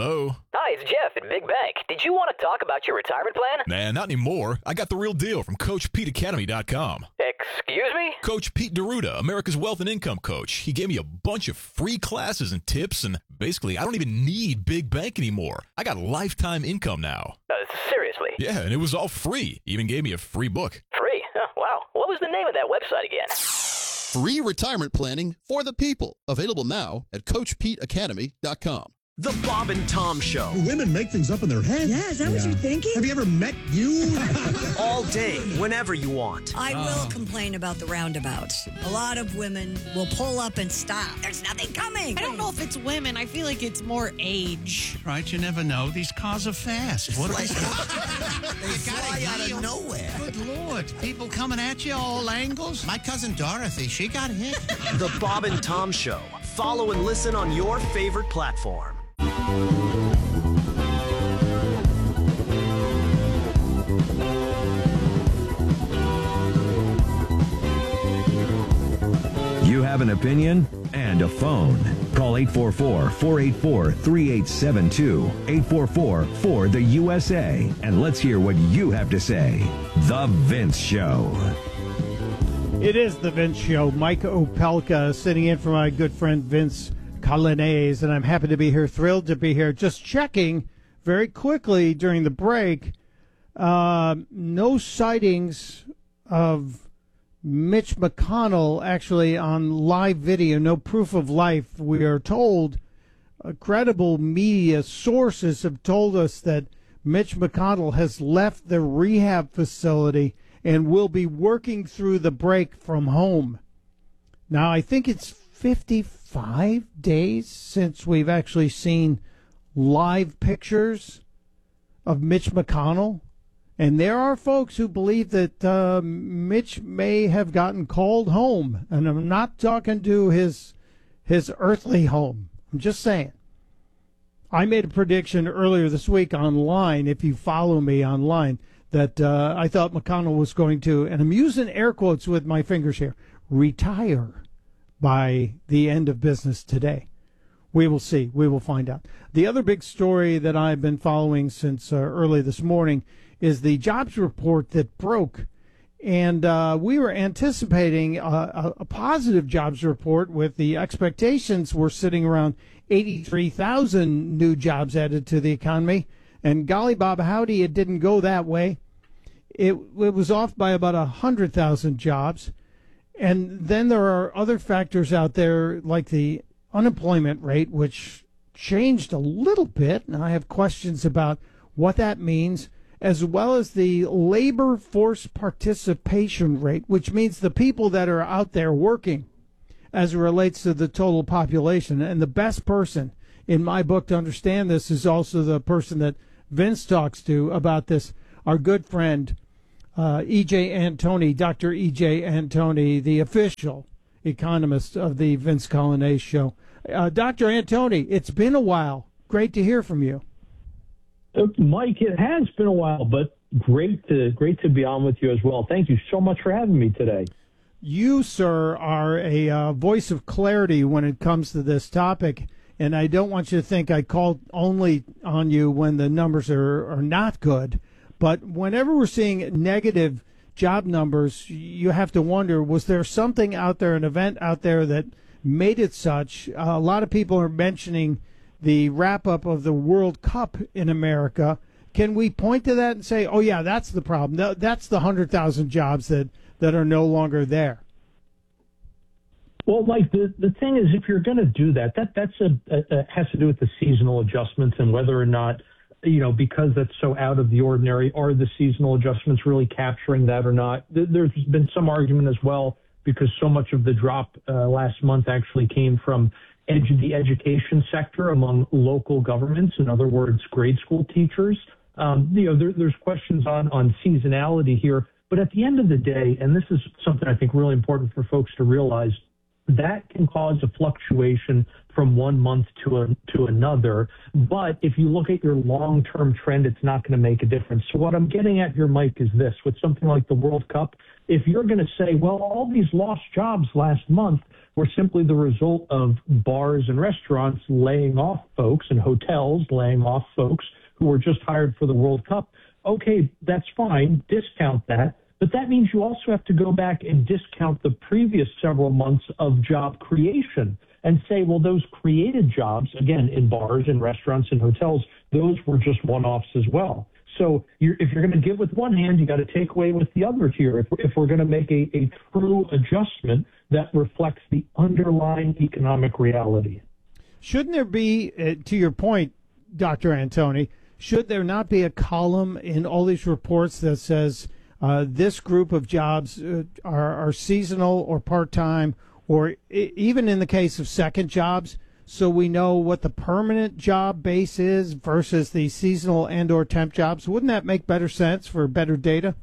Hello? Hi, it's Jeff at Big Bank. Did you want to talk about your retirement plan? Nah, not anymore. I got the real deal from CoachPeteAcademy.com. Excuse me? Coach Pete D'Arruda, America's Wealth and Income Coach. He gave me a bunch of free classes and tips, and basically, I don't even need Big Bank anymore. I got lifetime income now. Seriously? Yeah, and it was all free. He even gave me a free book. Free? Oh, wow. What was the name of that website again? Free retirement planning for the people. Available now at CoachPeteAcademy.com. The Bob and Tom Show. Women make things up in their head. Yeah, is that what you're thinking? Have you ever met you? All day, whenever you want. I will complain about the roundabouts. A lot of women will pull up and stop. There's nothing coming. I don't know if it's women. I feel like it's more age. Right, you never know. These cars are fast. What They fly out of nowhere. Good Lord. People coming at you all angles. My cousin Dorothy, she got hit. The Bob and Tom Show. Follow and listen on your favorite platform. You have an opinion and a phone. Call 844-484-3872. 844-4-THE-USA. And let's hear what you have to say. The Vince Show. It is The Vince Show. Mike Opelka sitting in for my good friend Vince Coglianese, and I'm happy to be here, thrilled to be here. Just checking very quickly during the break, no sightings of Mitch McConnell actually on live video, no proof of life. We are told, credible media sources have told us that Mitch McConnell has left the rehab facility and will be working through the break from home. Now, I think it's 55 days since we've actually seen live pictures of Mitch McConnell. And there are folks who believe that Mitch may have gotten called home. And I'm not talking to his earthly home. I'm just saying. I made a prediction earlier this week online, if you follow me online, that I thought McConnell was going to, and I'm using air quotes with my fingers here, retire by the end of business today. We will see. We will find out. The other big story that I've been following since early this morning is the jobs report that broke. And we were anticipating a positive jobs report with the expectations were sitting around 83,000 new jobs added to the economy. And golly bob howdy, it didn't go that way. It was off by about 100,000 jobs. And then there are other factors out there like the unemployment rate, which changed a little bit. And I have questions about what that means, as well as the labor force participation rate, which means the people that are out there working as it relates to the total population. And the best person in my book to understand this is also the person that Vince talks to about this, our good friend, E.J. Antoni, Dr. E.J. Antoni, the official economist of the Vince Coglianese Show. Dr. Antoni, it's been a while. Great to hear from you. Mike, it has been a while, but great to be on with you as well. Thank you so much for having me today. You, sir, are a voice of clarity when it comes to this topic, and I don't want you to think I called only on you when the numbers are not good. But whenever we're seeing negative job numbers, you have to wonder, was there something out there, an event out there that made it such? A lot of people are mentioning the wrap-up of the World Cup in America. Can we point to that and say, oh, yeah, that's the problem? That's the 100,000 jobs that are no longer there. Well, Mike, the thing is, if you're going to do that has to do with the seasonal adjustments and whether or not, because that's so out of the ordinary, are the seasonal adjustments really capturing that or not? There's been some argument as well, because so much of the drop last month actually came from the education sector among local governments, in other words, grade school teachers. There's questions on seasonality here, but at the end of the day, and this is something I think really important for folks to realize, that can cause a fluctuation from one month to another. But if you look at your long-term trend, it's not going to make a difference. So what I'm getting at here, Mike, is this. With something like the World Cup, if you're going to say, well, all these lost jobs last month, were simply the result of bars and restaurants laying off folks and hotels laying off folks who were just hired for the World Cup, okay, that's fine, discount that. But that means you also have to go back and discount the previous several months of job creation and say, well, those created jobs, again, in bars and restaurants and hotels, those were just one-offs as well. So if you're going to give with one hand, you got to take away with the other here. If we're going to make a true adjustment that reflects the underlying economic reality. Shouldn't there be, to your point, Dr. Antoni, should there not be a column in all these reports that says this group of jobs are seasonal or part-time, or even in the case of second jobs, so we know what the permanent job base is versus the seasonal and or temp jobs? Wouldn't that make better sense for better data?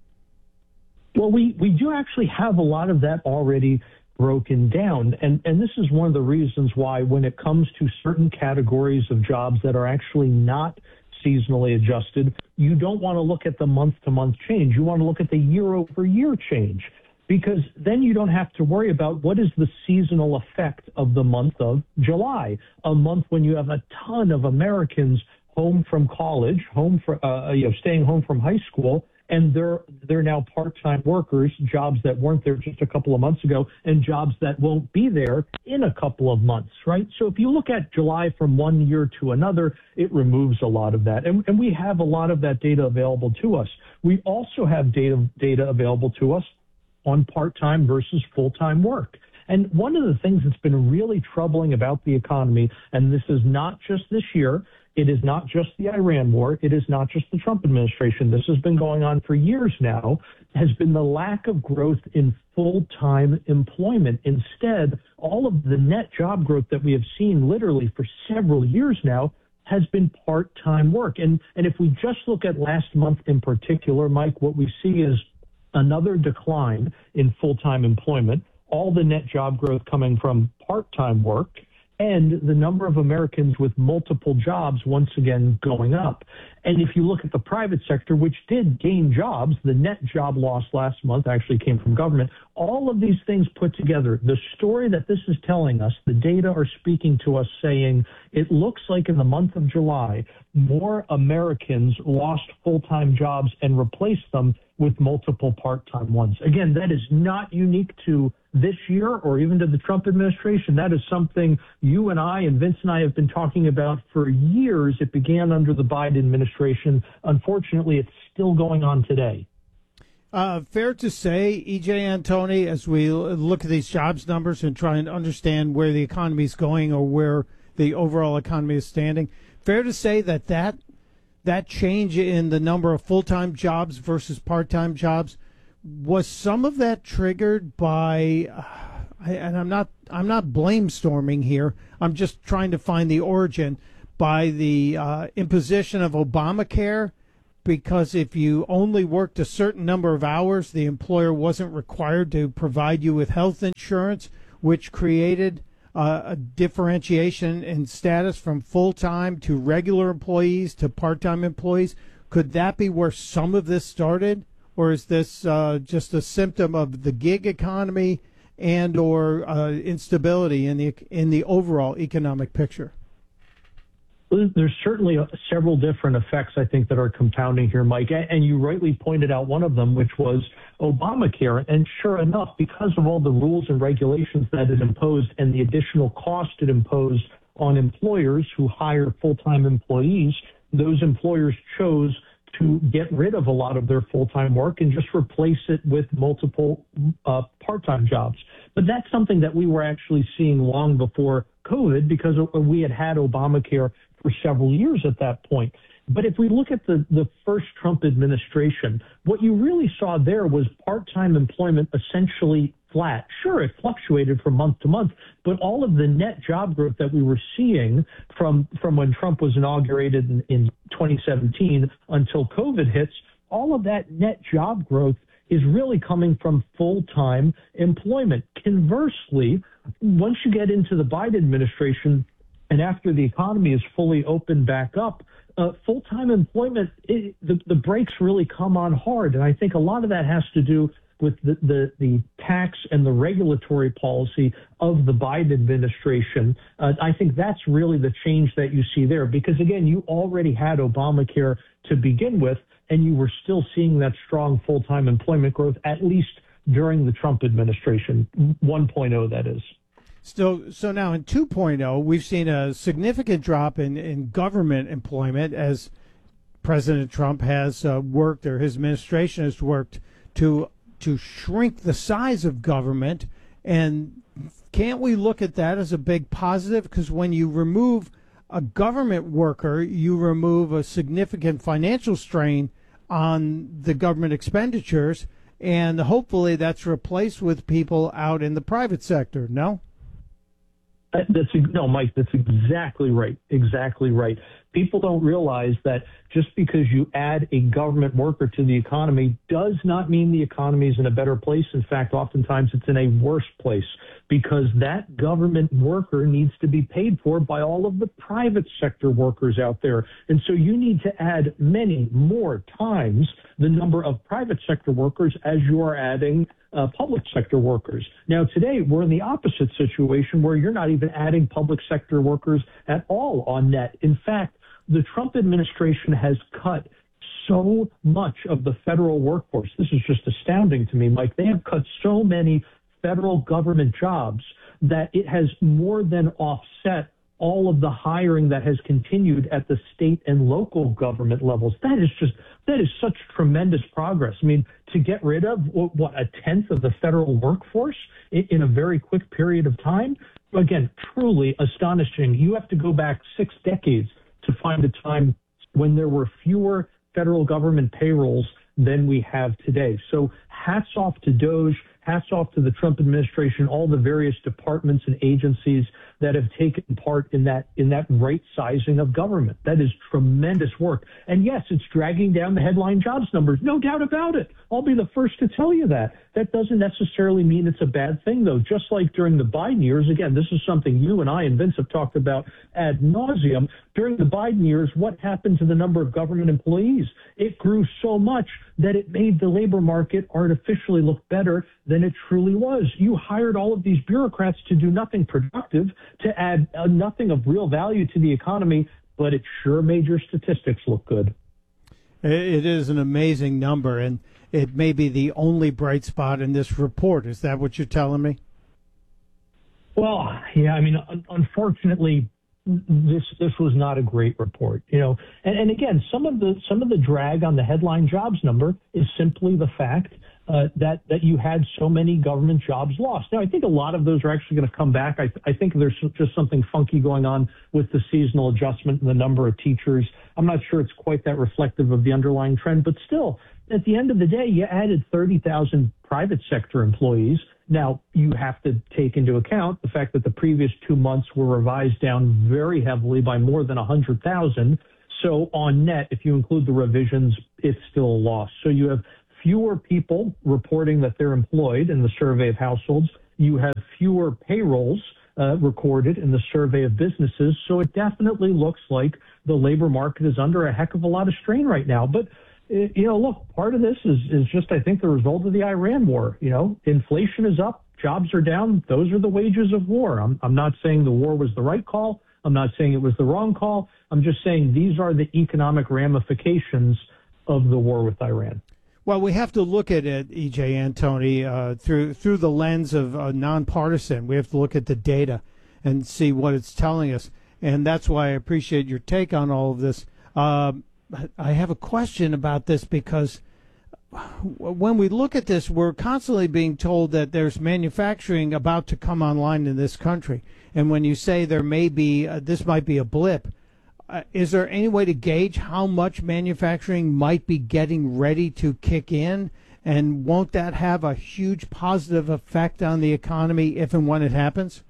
Well, we do actually have a lot of that already broken down. And this is one of the reasons why when it comes to certain categories of jobs that are actually not seasonally adjusted, you don't want to look at the month-to-month change. You want to look at the year-over-year change, because then you don't have to worry about what is the seasonal effect of the month of July, a month when you have a ton of Americans home from college, staying home from high school, and they're now part-time workers, jobs that weren't there just a couple of months ago, and jobs that won't be there in a couple of months, right? So if you look at July from one year to another, it removes a lot of that. And we have a lot of that data available to us. We also have data available to us on part-time versus full-time work. And one of the things that's been really troubling about the economy, and this is not just this year, it is not just the Iran war, it is not just the Trump administration, this has been going on for years now, has been the lack of growth in full-time employment. Instead, all of the net job growth that we have seen literally for several years now has been part-time work. And if we just look at last month in particular, Mike, what we see is another decline in full-time employment, all the net job growth coming from part-time work, and the number of Americans with multiple jobs once again going up. And if you look at the private sector, which did gain jobs, the net job loss last month actually came from government. All of these things put together, the story that this is telling us, the data are speaking to us saying it looks like in the month of July, more Americans lost full-time jobs and replaced them with multiple part-time ones. Again, that is not unique to this year or even to the Trump administration. That is something you and I and Vince and I have been talking about for years. It began under the Biden administration. Unfortunately, it's still going on today. Fair to say, E.J. Antoni, as we look at these jobs numbers and try and understand where the economy is going or where the overall economy is standing, fair to say that change in the number of full-time jobs versus part-time jobs, was some of that triggered by, and I'm not blame storming here, I'm just trying to find the origin, by the imposition of Obamacare, because if you only worked a certain number of hours, the employer wasn't required to provide you with health insurance, which created a differentiation in status from full-time to regular employees to part-time employees. Could that be where some of this started? Or is this just a symptom of the gig economy and or instability in the overall economic picture? There's certainly several different effects, I think, that are compounding here, Mike. And you rightly pointed out one of them, which was Obamacare. And sure enough, because of all the rules and regulations that it imposed and the additional cost it imposed on employers who hire full-time employees, those employers chose to get rid of a lot of their full-time work and just replace it with multiple part-time jobs. But that's something that we were actually seeing long before COVID, because we had Obamacare for several years at that point. But if we look at the first Trump administration, what you really saw there was part-time employment essentially flat. Sure, it fluctuated from month to month, but all of the net job growth that we were seeing from when Trump was inaugurated in 2017 until COVID hits, all of that net job growth is really coming from full-time employment. Conversely, once you get into the Biden administration and after the economy is fully opened back up, full-time employment, the brakes really come on hard. And I think a lot of that has to do with the tax and the regulatory policy of the Biden administration. I think that's really the change that you see there, because again, you already had Obamacare to begin with, and you were still seeing that strong full-time employment growth, at least during the Trump administration, 1.0 that is. So now in 2.0, we've seen a significant drop in government employment as President Trump has worked, or his administration has worked to shrink the size of government. And can't we look at that as a big positive? Because when you remove a government worker, you remove a significant financial strain on the government expenditures, and hopefully that's replaced with people out in the private sector, no? No, Mike, that's exactly right. Exactly right. People don't realize that just because you add a government worker to the economy does not mean the economy is in a better place. In fact, oftentimes it's in a worse place, because that government worker needs to be paid for by all of the private sector workers out there. And so you need to add many more times the number of private sector workers as you are adding public sector workers. Now, today, we're in the opposite situation where you're not even adding public sector workers at all on net. In fact, the Trump administration has cut so much of the federal workforce. This is just astounding to me, Mike. They have cut so many federal government jobs that it has more than offset all of the hiring that has continued at the state and local government levels. That is such tremendous progress. I mean, to get rid of a tenth of the federal workforce in a very quick period of time, again, truly astonishing. You have to go back 6 decades to find a time when there were fewer federal government payrolls than we have today. So hats off to DOGE, hats off to the Trump administration, all the various departments and agencies that have taken part in that right sizing of government. That is tremendous work. And yes, it's dragging down the headline jobs numbers. No doubt about it. I'll be the first to tell you that. That doesn't necessarily mean it's a bad thing, though. Just like during the Biden years, again, this is something you and I and Vince have talked about ad nauseum. During the Biden years, what happened to the number of government employees? It grew so much that it made the labor market artificially look better than it truly was. You hired all of these bureaucrats to do nothing productive, to add nothing of real value to the economy, but it sure made your statistics look good. It is an amazing number, and it may be the only bright spot in this report. Is that what you're telling me? Well, yeah, I mean, unfortunately, this was not a great report, you know. And again, some of the drag on the headline jobs number is simply the fact that you had so many government jobs lost. Now, I think a lot of those are actually going to come back. I think there's just something funky going on with the seasonal adjustment and the number of teachers. I'm not sure it's quite that reflective of the underlying trend, but still, at the end of the day, you added 30,000 private sector employees. Now, you have to take into account the fact that the previous 2 months were revised down very heavily by more than 100,000. So on net, if you include the revisions, it's still a loss. So you have fewer people reporting that they're employed in the survey of households. You have fewer payrolls recorded in the survey of businesses. So it definitely looks like the labor market is under a heck of a lot of strain right now. But you know, look, part of this is just, I think, the result of the Iran war. You know, inflation is up, jobs are down. Those are the wages of war. I'm not saying the war was the right call. I'm not saying it was the wrong call. I'm just saying these are the economic ramifications of the war with Iran. Well, we have to look at it, E.J. Antoni, through the lens of nonpartisan. We have to look at the data and see what it's telling us. And that's why I appreciate your take on all of this. I have a question about this, because when we look at this, we're constantly being told that there's manufacturing about to come online in this country. And when you say there may be, this might be a blip, is there any way to gauge how much manufacturing might be getting ready to kick in? And won't that have a huge positive effect on the economy if and when it happens?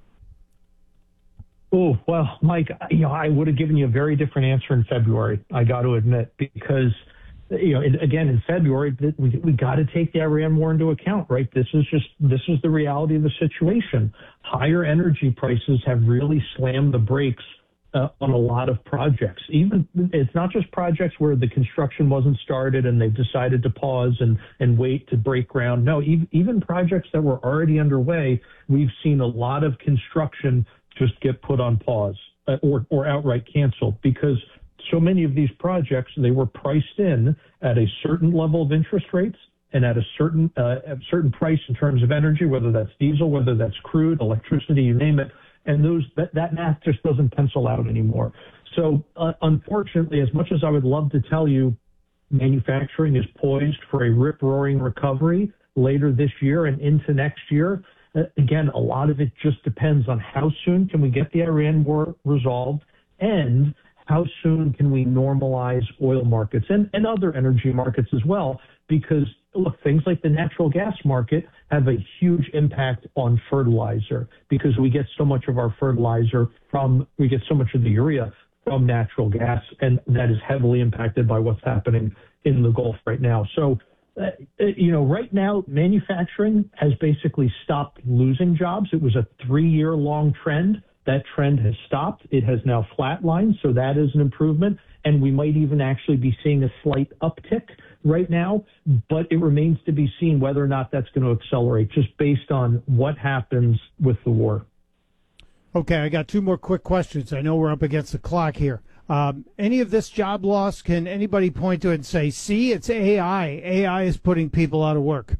Oh, well, Mike, you know, I would have given you a very different answer in February, I got to admit, because, you know, again, in February, we got to take the Iran war into account, right? This is the reality of the situation. Higher energy prices have really slammed the brakes on a lot of projects. Even it's not just projects where the construction wasn't started and they've decided to pause and wait to break ground. No, even projects that were already underway, we've seen a lot of construction just get put on pause or outright canceled because so many of these projects, they were priced in at a certain level of interest rates and at a certain price in terms of energy, whether that's diesel, whether that's crude, electricity, you name it. And that math just doesn't pencil out anymore. So unfortunately, as much as I would love to tell you manufacturing is poised for a rip-roaring recovery later this year and into next year, again, a lot of it just depends on how soon can we get the Iran war resolved and how soon can we normalize oil markets and other energy markets as well? Because, look, things like the natural gas market have a huge impact on fertilizer because we get so much of our fertilizer we get so much of the urea from natural gas, and that is heavily impacted by what's happening in the Gulf right now. So, right now, manufacturing has basically stopped losing jobs. It was a 3-year-long trend. That trend has stopped. It has now flatlined, so that is an improvement. And we might even actually be seeing a slight uptick right now, but it remains to be seen whether or not that's going to accelerate just based on what happens with the war. Okay, I got 2 more quick questions. I know we're up against the clock here. Any of this job loss, can anybody point to it and say, see, it's AI. AI is putting people out of work?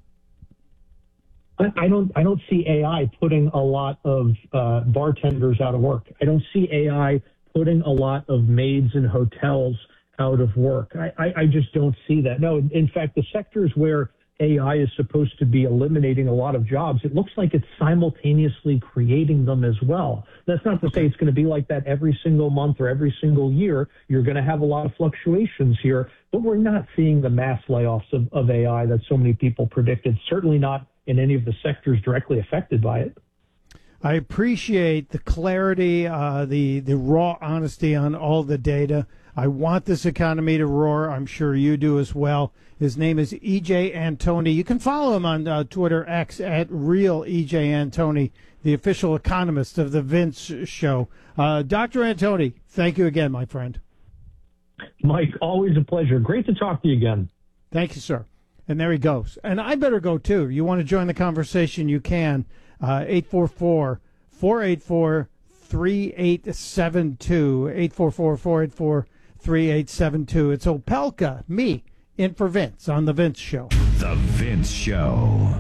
I don't see AI putting a lot of bartenders out of work. I don't see AI putting a lot of maids in hotels out of work. I just don't see that. No, in fact, the sectors where AI is supposed to be eliminating a lot of jobs, it looks like it's simultaneously creating them as well. That's not to say it's going to be like that every single month or every single year. You're going to have a lot of fluctuations here, but we're not seeing the mass layoffs of AI that so many people predicted, certainly not in any of the sectors directly affected by it. I appreciate the clarity, the raw honesty on all the data. I want this economy to roar. I'm sure you do as well. His name is E.J. Antoni. You can follow him on Twitter X at Real E.J. Antoni, the official economist of the Vince Show. Dr. Antoni, thank you again, my friend. Mike, always a pleasure. Great to talk to you again. Thank you, sir. And there he goes. And I better go, too. You want to join the conversation, you can. 844-484-3872. 844-484-3872. It's Opelka, me, in for Vince on The Vince Show. The Vince Show.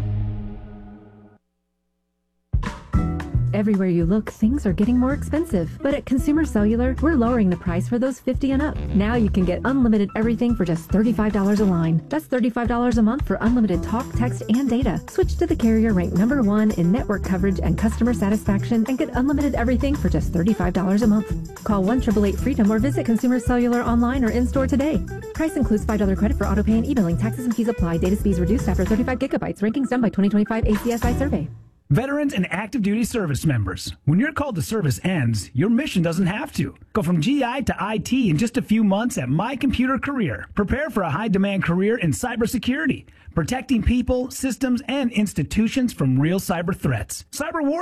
Everywhere you look, things are getting more expensive. But at Consumer Cellular, we're lowering the price for those 50 and up. Now you can get unlimited everything for just $35 a line. That's $35 a month for unlimited talk, text, and data. Switch to the carrier ranked #1 in network coverage and customer satisfaction and get unlimited everything for just $35 a month. Call 1-888-FREEDOM or visit Consumer Cellular online or in-store today. Price includes $5 credit for auto pay and e-billing. Taxes and fees apply. Data speeds reduced after 35 gigabytes. Rankings done by 2025 ACSI survey. Veterans and active duty service members, when your call to service ends, your mission doesn't have to. Go from GI to IT in just a few months at My Computer Career. Prepare for a high-demand career in cybersecurity, protecting people, systems, and institutions from real cyber threats. Cyber war